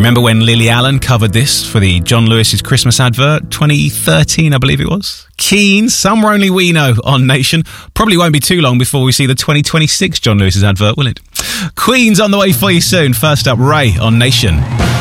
Remember when Lily Allen covered this for the John Lewis's Christmas advert, 2013, I believe it was? Keen, Somewhere Only We Know on Nation. Probably won't be too long before we see the 2026 John Lewis's advert, will it? Queen's on the way for you soon. First up, Ray on Nation.